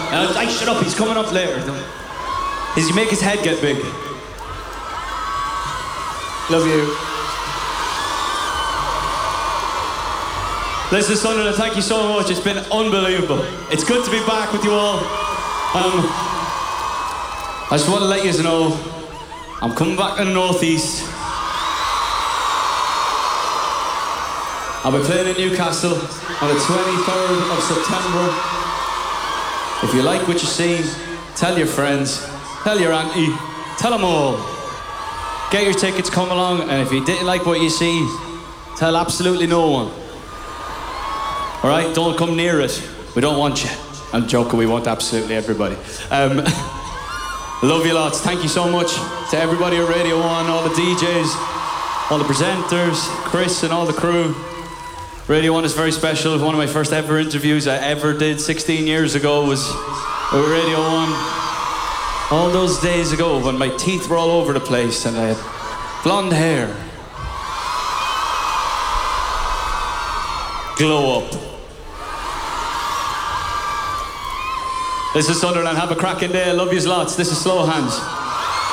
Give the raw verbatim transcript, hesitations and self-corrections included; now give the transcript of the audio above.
Uh, I shut up, he's coming up later. Does he make his head get big? Love you. Listen, Sunderland, thank you so much. It's been unbelievable. It's good to be back with you all. Um, I just want to let you know, I'm coming back to the Northeast. I'll be playing in Newcastle on the twenty-third of September. If you like what you see, tell your friends, tell your auntie, tell them all. Get your tickets, come along, and if you didn't like what you see, tell absolutely no one. All right, don't come near it. We don't want you. I'm joking, we want absolutely everybody. Um, love you lots. Thank you so much to everybody at Radio one, all the D Js, all the presenters, Chris and all the crew. Radio one is very special. One of my first ever interviews I ever did sixteen years ago was with Radio one. All those days ago when my teeth were all over the place and I had blonde hair. Glow up. This is Sunderland. Have a cracking day. I love yous lots. This is Slow Hands.